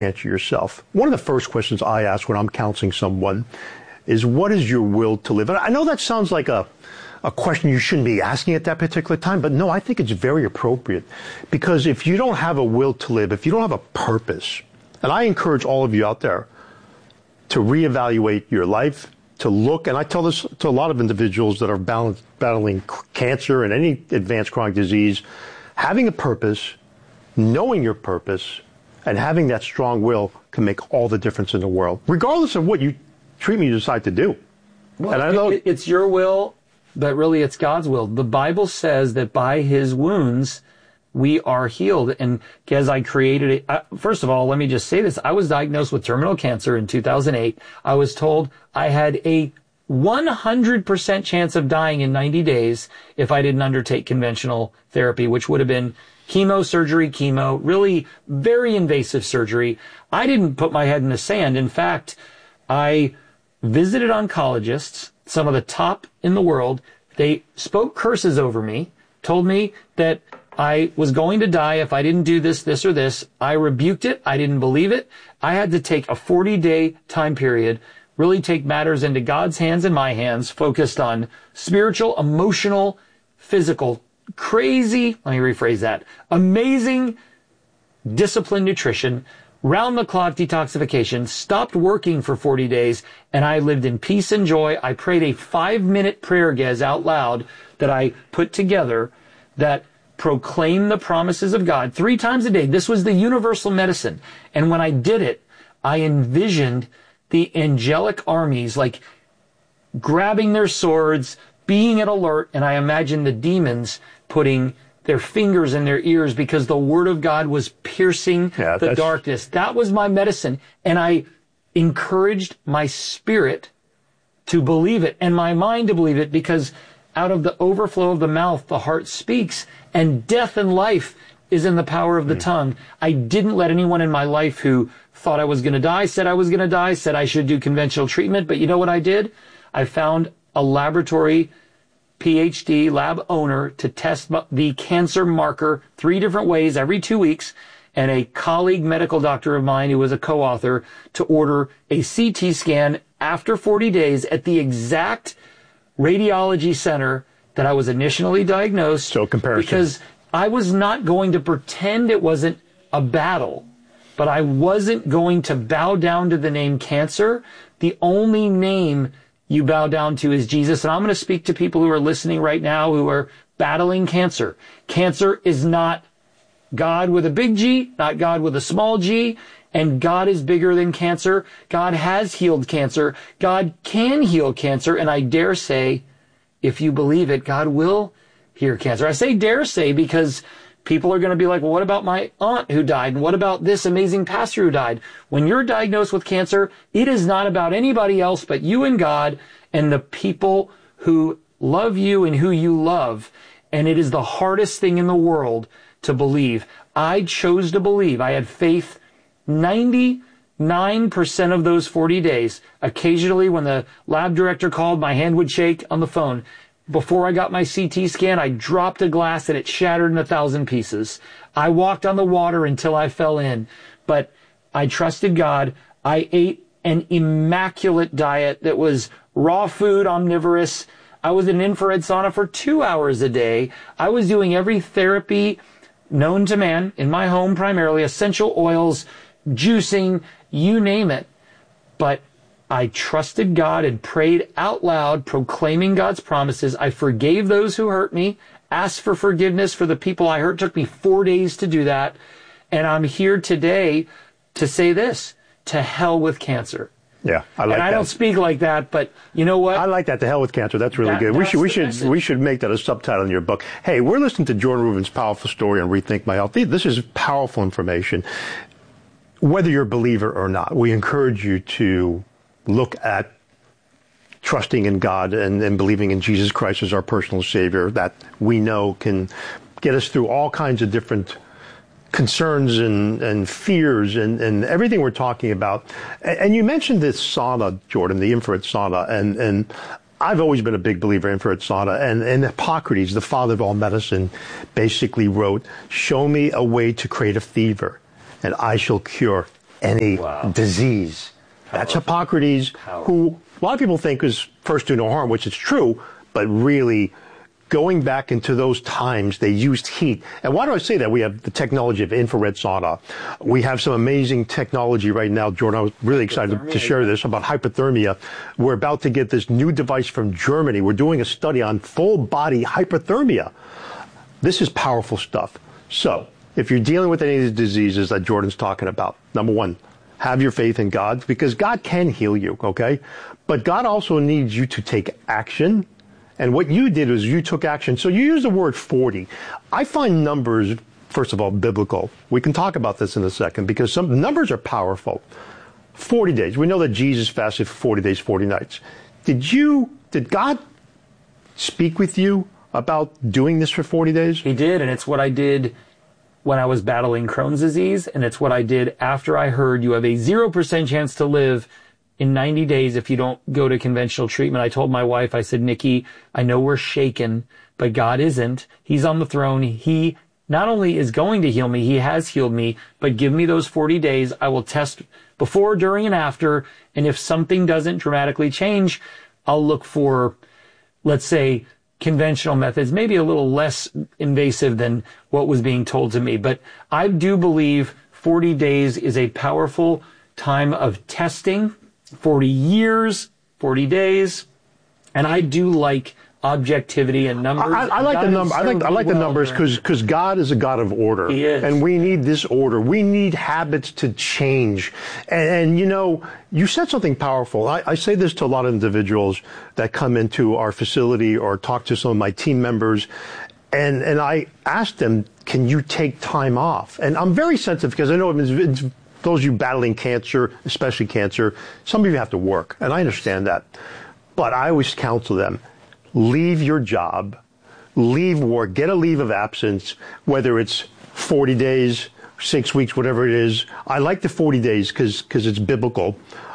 answer yourself. One of the first questions I ask when I'm counseling someone is, what is your will to live? And I know that sounds like a question you shouldn't be asking at that particular time, but no, I think it's very appropriate. Because if you don't have a will to live, if you don't have a purpose, and I encourage all of you out there to reevaluate your life, to look, and I tell this to a lot of individuals that are battling cancer and any advanced chronic disease, having a purpose, knowing your purpose, and having that strong will can make all the difference in the world, regardless of what treatment you decide to do. Well, and I know it's your will, but really it's God's will. The Bible says that by his wounds we are healed. And as I created it, first of all, let me just say this. I was diagnosed with terminal cancer in 2008. I was told I had a 100% chance of dying in 90 days if I didn't undertake conventional therapy, which would have been chemo, really very invasive surgery. I didn't put my head in the sand. In fact, I visited oncologists, some of the top in the world. They spoke curses over me, told me that I was going to die if I didn't do this, this, or this. I rebuked it. I didn't believe it. I had to take a 40-day time period, really take matters into God's hands and my hands, focused on spiritual, emotional, physical, crazy, let me rephrase that, amazing disciplined nutrition, round-the-clock detoxification, stopped working for 40 days, and I lived in peace and joy. I prayed a 5-minute prayer, Gez, out loud that I put together that proclaimed the promises of God 3 times a day. This was the universal medicine. And when I did it, I envisioned the angelic armies, like grabbing their swords, being at alert, and I imagined the demons putting their fingers in their ears because the word of God was piercing the darkness. That was my medicine. And I encouraged my spirit to believe it and my mind to believe it, because out of the overflow of the mouth, the heart speaks, and death and life is in the power of the tongue. I didn't let anyone in my life who thought I was going to die, said I was going to die, said I should do conventional treatment. But you know what I did? I found a laboratory PhD lab owner to test the cancer marker 3 different ways every 2 weeks, and a colleague medical doctor of mine who was a co-author to order a CT scan after 40 days at the exact radiology center that I was initially diagnosed. So comparison. Because I was not going to pretend it wasn't a battle, but I wasn't going to bow down to the name cancer. The only name you bow down to is Jesus. And I'm going to speak to people who are listening right now who are battling cancer. Cancer is not God with a big G, not God with a small g, and God is bigger than cancer. God has healed cancer. God can heal cancer, and I dare say, if you believe it, God will heal cancer. I say dare say because people are going to be like, well, what about my aunt who died? And what about this amazing pastor who died? When you're diagnosed with cancer, it is not about anybody else but you and God and the people who love you and who you love. And it is the hardest thing in the world to believe. I chose to believe. I had faith 99% of those 40 days. Occasionally, when the lab director called, my hand would shake on the phone. Before I got my CT scan, I dropped a glass and it shattered in 1,000 pieces. I walked on the water until I fell in. But I trusted God. I ate an immaculate diet that was raw food, omnivorous. I was in infrared sauna for 2 hours a day. I was doing every therapy known to man in my home, primarily essential oils, juicing, you name it. But I trusted God and prayed out loud, proclaiming God's promises. I forgave those who hurt me, asked for forgiveness for the people I hurt. It took me 4 days to do that. And I'm here today to say this: to hell with cancer. Yeah, I like that. And I don't speak like that, but you know what? I like that. To hell with cancer. That's really good. We should make that a subtitle in your book. Hey, we're listening to Jordan Rubin's powerful story on Rethink My Health. This is powerful information. Whether you're a believer or not, we encourage you to look at trusting in God and believing in Jesus Christ as our personal Savior, that we know can get us through all kinds of different concerns and fears and everything we're talking about. And you mentioned this sauna, Jordan, the infrared sauna, and I've always been a big believer in infrared sauna. And Hippocrates, the father of all medicine, basically wrote, "Show me a way to create a fever, and I shall cure any Wow. disease. That's Hippocrates, who a lot of people think is first do no harm, which is true, but really going back into those times, they used heat. And why do I say that? We have the technology of infrared sauna. We have some amazing technology right now, Jordan. I was really excited to share this about hypothermia. We're about to get this new device from Germany. We're doing a study on full body hypothermia. This is powerful stuff. So if you're dealing with any of the diseases that Jordan's talking about, number one, have your faith in God, because God can heal you, okay? But God also needs you to take action. And what you did was you took action. So you use the word 40. I find numbers, first of all, biblical. We can talk about this in a second because some numbers are powerful. 40 days. We know that Jesus fasted for 40 days, 40 nights. Did God speak with you about doing this for 40 days? He did, and it's what I did when I was battling Crohn's disease, and it's what I did after I heard you have a 0% chance to live in 90 days if you don't go to conventional treatment. I told my wife, I said, Nikki, I know we're shaken, but God isn't. He's on the throne. He not only is going to heal me, he has healed me, but give me those 40 days. I will test before, during, and after. And if something doesn't dramatically change, I'll look for, let's say, conventional methods, maybe a little less invasive than what was being told to me. But I do believe 40 days is a powerful time of testing. 40 years, 40 days, and I do like objectivity and numbers. I like the number. I like the numbers because God is a God of order. He is. And we need this order. We need habits to change. And you know, you said something powerful. I say this to a lot of individuals that come into our facility or talk to some of my team members. And I ask them, can you take time off? And I'm very sensitive because I know it's those of you battling cancer, especially cancer, some of you have to work, and I understand that. But I always counsel them, leave your job, leave work, get a leave of absence, whether it's 40 days, 6 weeks, whatever it is. I like the 40 days because it's biblical.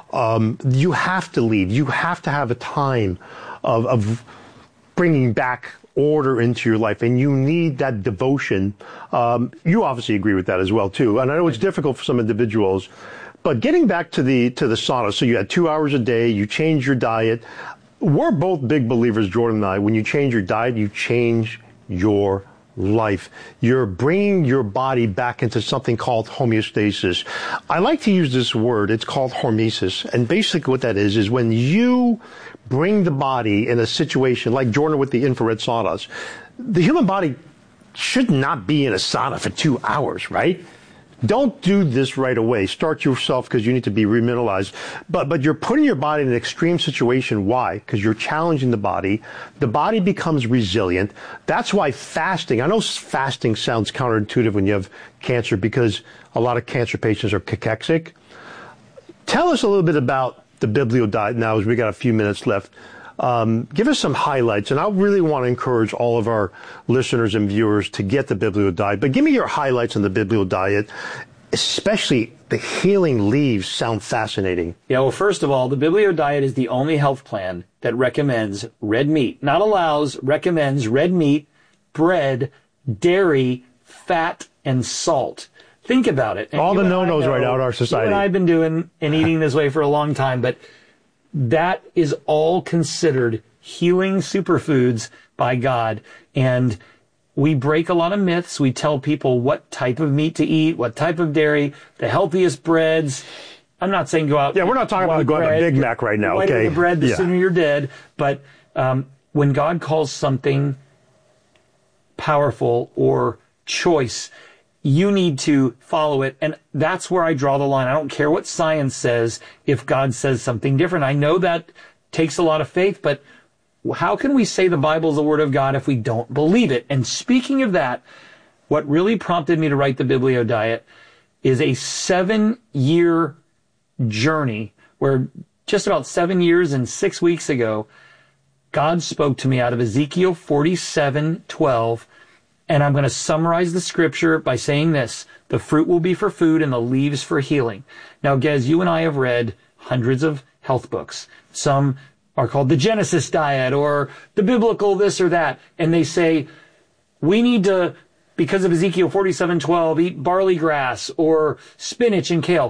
You have to leave. You have to have a time of bringing back order into your life, and you need that devotion. You obviously agree with that as well too, and I know it's difficult for some individuals, but getting back to the sauna, so you had 2 hours a day, you change your diet. We're both big believers, Jordan and I, when you change your diet, you change your life. You're bringing your body back into something called homeostasis. I like to use this word. It's called hormesis. And basically what that is when you bring the body in a situation like Jordan with the infrared saunas. The human body should not be in a sauna for 2 hours, right? Don't do this right away. Start yourself because you need to be remineralized. But you're putting your body in an extreme situation. Why? Because you're challenging the body. The body becomes resilient. That's why fasting, I know fasting sounds counterintuitive when you have cancer because a lot of cancer patients are cachexic. Tell us a little bit about the Biblio diet now as we got a few minutes left. Give us some highlights, and I really want to encourage all of our listeners and viewers to get the Biblio diet. But give me your highlights on the Biblio diet, especially the healing leaves sound fascinating. Yeah, well, first of all, the Biblio diet is the only health plan that recommends red meat, not allows, recommends red meat, bread, dairy, fat, and salt. Think about it. And all the no-nos right out in our society. You and I have been doing and eating this way for a long time, but that is all considered healing superfoods by God. And we break a lot of myths. We tell people what type of meat to eat, what type of dairy, the healthiest breads. I'm not saying go out. Yeah, we're not talking about going to Big Mac right now, okay? The bread, the sooner you're dead. But when God calls something powerful or choice, you need to follow it. And that's where I draw the line. I don't care what science says if God says something different. I know that takes a lot of faith, but how can we say the Bible is the Word of God if we don't believe it? And speaking of that, what really prompted me to write the Biblio diet is a 7-year journey where just about 7 years and 6 weeks ago, God spoke to me out of Ezekiel 47:12. And I'm going to summarize the scripture by saying this: the fruit will be for food and the leaves for healing. Now, Gez, you and I have read hundreds of health books. Some are called the Genesis diet or the biblical this or that. And they say, we need to, because of Ezekiel 47:12, eat barley grass or spinach and kale.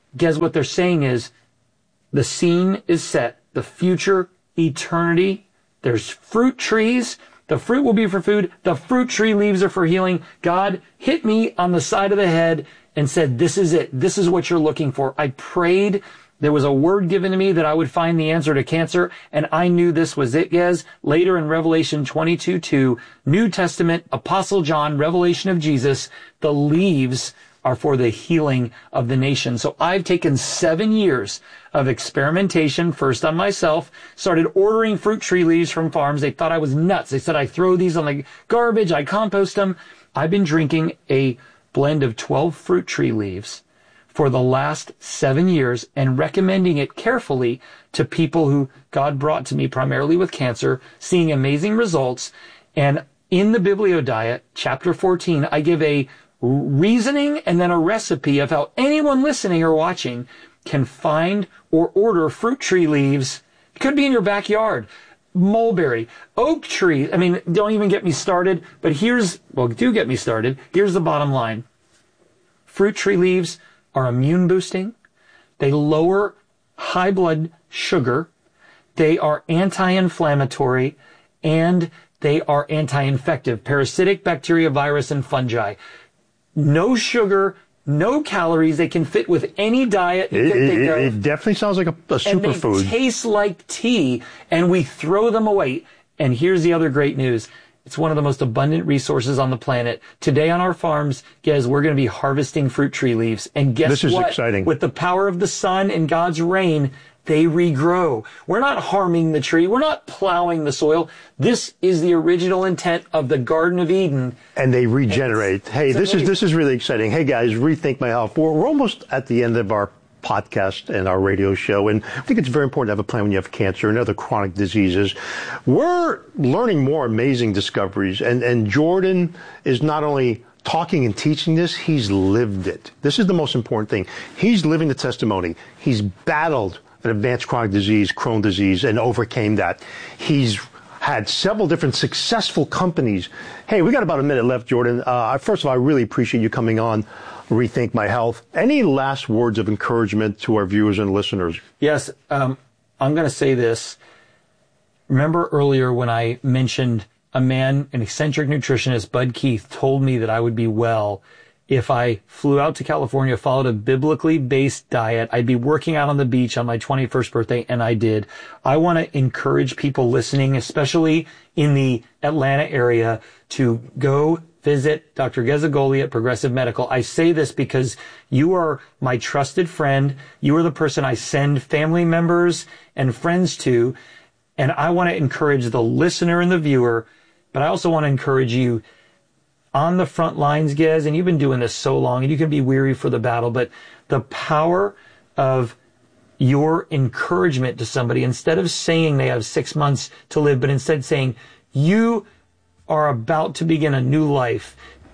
guess what they're saying is the scene is set, the future, eternity. There's fruit trees. The fruit will be for food. The fruit tree leaves are for healing. God hit me on the side of the head and said, this is it. This is what you're looking for. I prayed. There was a word given to me that I would find the answer to cancer, and I knew this was it, Gez. Later in Revelation 22:2, New Testament, Apostle John, revelation of Jesus, the leaves are for the healing of the nation. So I've taken 7 years of experimentation, first on myself, started ordering fruit tree leaves from farms. They thought I was nuts. They said I throw these on the garbage, I compost them. I've been drinking a blend of 12 fruit tree leaves for the last 7 years and recommending it carefully to people who God brought to me primarily with cancer, seeing amazing results. And in the Biblio Diet, chapter 14, I give a reasoning and then a recipe of how anyone listening or watching can find or order fruit tree leaves. It could be in your backyard. Mulberry, oak tree. I mean, don't even get me started, but do get me started. Here's the bottom line. Fruit tree leaves are immune boosting. They lower high blood sugar. They are anti-inflammatory, and they are anti-infective, parasitic, bacteria, virus, and fungi. No sugar, no calories. They can fit with any diet. It definitely sounds like a superfood. And they taste like tea, and we throw them away. And here's the other great news. It's one of the most abundant resources on the planet. Today on our farms, guys, we're going to be harvesting fruit tree leaves. And guess what? This is exciting. With the power of the sun and God's rain, they regrow. We're not harming the tree. We're not plowing the soil. This is the original intent of the Garden of Eden. And they regenerate. Hey, this is really exciting. Hey, guys, Rethink My Health. We're almost at the end of our podcast and our radio show, and I think it's very important to have a plan when you have cancer and other chronic diseases. We're learning more amazing discoveries, and Jordan is not only talking and teaching this, he's lived it. This is the most important thing. He's living the testimony. He's battled an advanced chronic disease, Crohn's disease, and overcame that. He's had several different successful companies. Hey, we got about a minute left, Jordan. First of all, I really appreciate you coming on Rethink My Health. Any last words of encouragement to our viewers and listeners? Yes, I'm going to say this. Remember earlier when I mentioned a man, an eccentric nutritionist, Bud Keith, told me that I would be well if I flew out to California, followed a biblically based diet. I'd be working out on the beach on my 21st birthday, and I did. I want to encourage people listening, especially in the Atlanta area, to go visit Dr. Gazzagoli at Progressive Medical. I say this because you are my trusted friend. You are the person I send family members and friends to. And I want to encourage the listener and the viewer, but I also want to encourage you on the front lines, Gez, and you've been doing this so long, and you can be weary for the battle, but the power of your encouragement to somebody, instead of saying they have 6 months to live, but instead saying, you are about to begin a new life.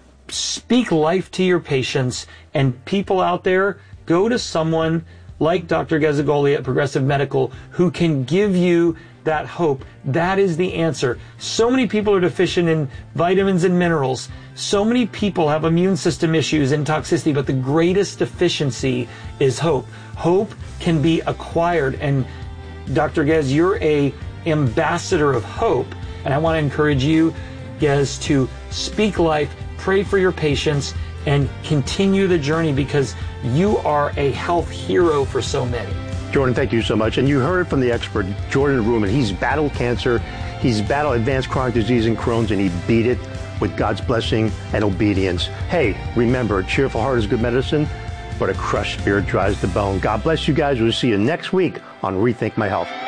Speak life to your patients, and people out there, go to someone like Dr. Gazzagoli at Progressive Medical who can give you that hope. That is the answer. So many people are deficient in vitamins and minerals. So many people have immune system issues and toxicity, but the greatest deficiency is hope. Hope can be acquired, and Dr. Gez, you're a ambassador of hope, and I want to encourage you, Gez, to speak life, pray for your patients, and continue the journey, because you are a health hero for so many. Jordan, thank you so much. And you heard it from the expert, Jordan Ruman. He's battled cancer, he's battled advanced chronic disease and Crohn's, and he beat it with God's blessing and obedience. Hey, remember, a cheerful heart is good medicine, but a crushed spirit dries the bone. God bless you guys. We'll see you next week on Rethink My Health.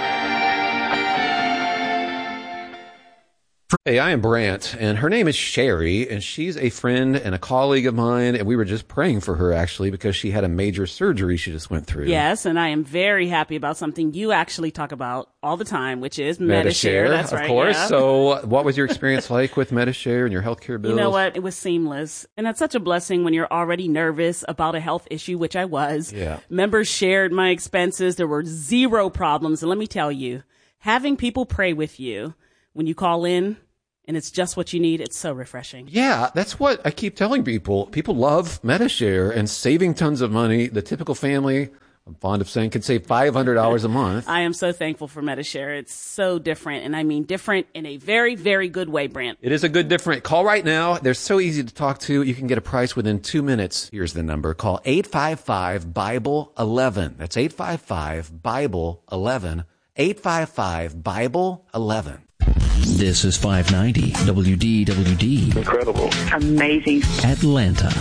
Hey, I am Brant, and her name is Sherry, and she's a friend and a colleague of mine, and we were just praying for her, actually, because she had a major surgery she just went through. Yes, and I am very happy about something you actually talk about all the time, which is Medi-Share. That's right, of course. Yeah. So what was your experience like with Medi-Share and your healthcare bills? You know what? It was seamless. And that's such a blessing when you're already nervous about a health issue, which I was. Yeah. Members shared my expenses. There were zero problems. And let me tell you, having people pray with you when you call in and it's just what you need. It's so refreshing. Yeah, that's what I keep telling people. People love Medi-Share and saving tons of money. The typical family, I'm fond of saying, can save $500 a month. I am so thankful for Medi-Share. It's so different, and I mean different in a very, very good way, Brant. It is a good different. Call right now. They're so easy to talk to. You can get a price within 2 minutes. Here's the number. Call 855-BIBLE-11. That's 855-BIBLE-11. 855-BIBLE-11. This is 590 WDWD. Incredible. Amazing. Atlanta.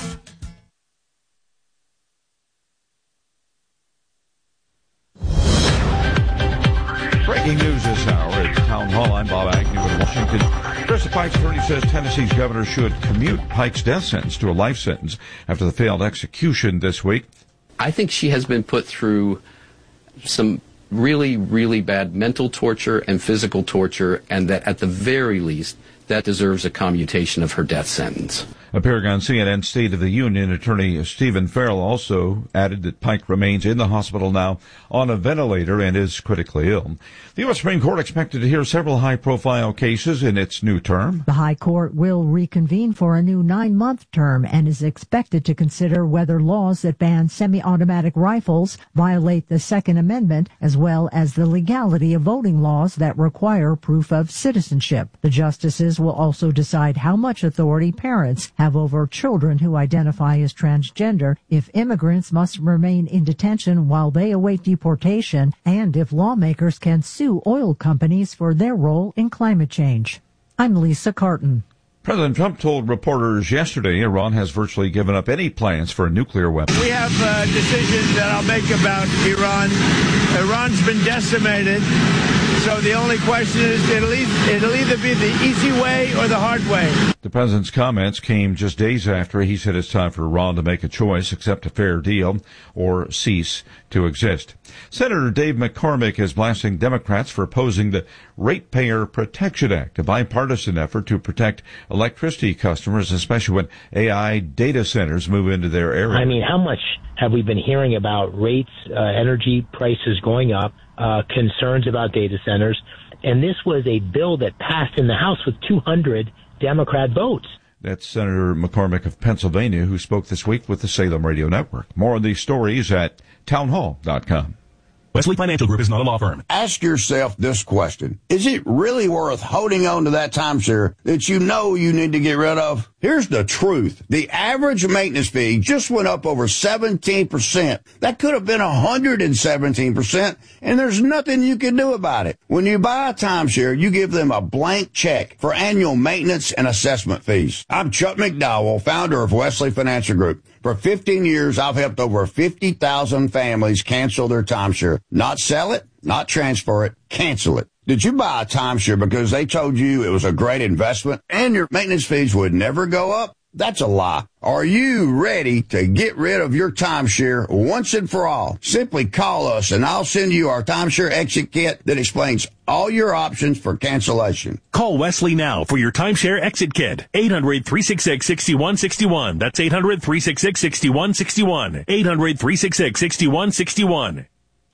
Breaking news this hour at Town Hall. I'm Bob Agnew in Washington. Chris Pike's attorney says Tennessee's governor should commute Pike's death sentence to a life sentence after the failed execution this week. I think she has been put through some really, really bad mental torture and physical torture, and that at the very least, that deserves a commutation of her death sentence. Appearing on CNN State of the Union, attorney Stephen Farrell also added that Pike remains in the hospital now on a ventilator and is critically ill. The U.S. Supreme Court expected to hear several high-profile cases in its new term. The High Court will reconvene for a new 9-month term and is expected to consider whether laws that ban semi-automatic rifles violate the Second Amendment, as well as the legality of voting laws that require proof of citizenship. The justices will also decide how much authority parents have over children who identify as transgender, if immigrants must remain in detention while they await deportation, and if lawmakers can sue oil companies for their role in climate change. I'm Lisa Carton. President Trump told reporters yesterday Iran has virtually given up any plans for a nuclear weapon. We have decisions that I'll make about Iran. Iran's been decimated, so the only question is it'll either be the easy way or the hard way. The president's comments came just days after he said it's time for Iran to make a choice, accept a fair deal, or cease to exist. Senator Dave McCormick is blasting Democrats for opposing the Ratepayer Protection Act, a bipartisan effort to protect electricity customers, especially when AI data centers move into their area. I mean, how much have we been hearing about rates, energy prices going up, concerns about data centers? And this was a bill that passed in the House with 200 Democrat votes. That's Senator McCormick of Pennsylvania, who spoke this week with the Salem Radio Network. More of these stories at townhall.com. Wesley Financial Group is not a law firm. Ask yourself this question. Is it really worth holding on to that timeshare that you know you need to get rid of? Here's the truth. The average maintenance fee just went up over 17%. That could have been 117%, and there's nothing you can do about it. When you buy a timeshare, you give them a blank check for annual maintenance and assessment fees. I'm Chuck McDowell, founder of Wesley Financial Group. For 15 years, I've helped over 50,000 families cancel their timeshare. Not sell it, not transfer it, cancel it. Did you buy a timeshare because they told you it was a great investment and your maintenance fees would never go up? That's a lie. Are you ready to get rid of your timeshare once and for all? Simply call us and I'll send you our timeshare exit kit that explains all your options for cancellation. Call Wesley now for your timeshare exit kit. 800-366-6161. That's 800-366-6161. 800-366-6161.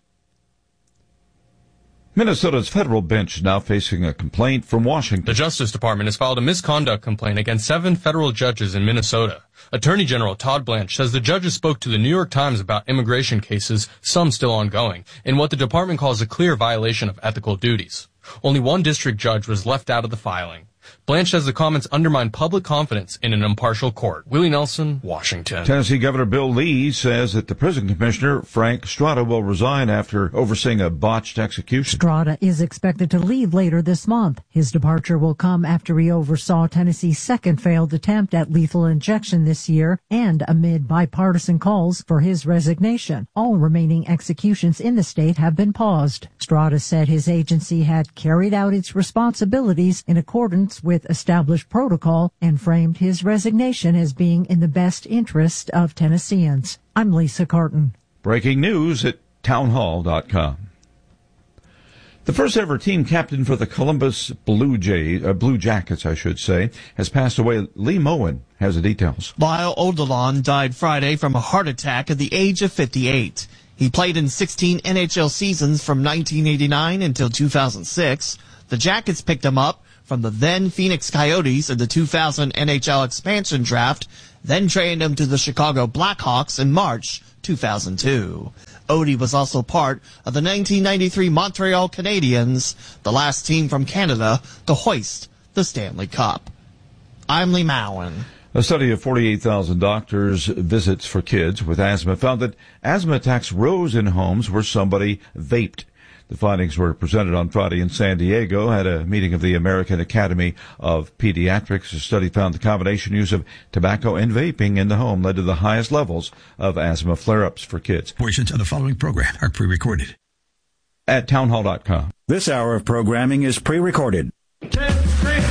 Minnesota's federal bench is now facing a complaint from Washington. The Justice Department has filed a misconduct complaint against 7 federal judges in Minnesota. Attorney General Todd Blanche says the judges spoke to the New York Times about immigration cases, some still ongoing, in what the department calls a clear violation of ethical duties. Only one district judge was left out of the filing. Blanche says the comments undermine public confidence in an impartial court. Willie Nelson, Washington. Tennessee Governor Bill Lee says that the prison commissioner, Frank Strada, will resign after overseeing a botched execution. Strada is expected to leave later this month. His departure will come after he oversaw Tennessee's second failed attempt at lethal injection this year and amid bipartisan calls for his resignation. All remaining executions in the state have been paused. Strada said his agency had carried out its responsibilities in accordance with established protocol and framed his resignation as being in the best interest of Tennesseans. I'm Lisa Carton. Breaking news at townhall.com. The first ever team captain for the Columbus Blue Jackets, has passed away. Lee Moen has the details. Lyle Odilon died Friday from a heart attack at the age of 58. He played in 16 NHL seasons from 1989 until 2006. The Jackets picked him up from the then Phoenix Coyotes in the 2000 NHL expansion draft, then traded him to the Chicago Blackhawks in March 2002. Odie was also part of the 1993 Montreal Canadiens, the last team from Canada to hoist the Stanley Cup. I'm Lee Mowen. A study of 48,000 doctors' visits for kids with asthma found that asthma attacks rose in homes where somebody vaped. The findings were presented on Friday in San Diego at a meeting of the American Academy of Pediatrics. The study found the combination use of tobacco and vaping in the home led to the highest levels of asthma flare-ups for kids. Portions of the following program are pre-recorded at townhall.com. This hour of programming is pre-recorded. 10, 3, 8.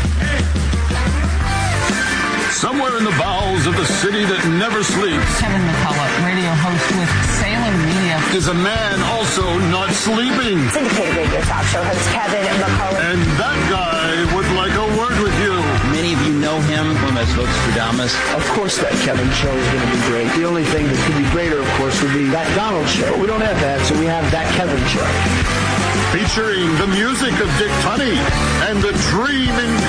Somewhere in the bowels of the city that never sleeps, Kevin McCullough, radio host with Salem Media, is a man also not sleeping. Syndicated radio talk show host Kevin McCullough. And that guy would like a word with you. Many of you know him from as Vostradamus. Of course that Kevin show is going to be great. The only thing that could be greater, of course, would be that Donald show. But we don't have that, so we have that Kevin show. Featuring the music of Dick Tunney and the dream in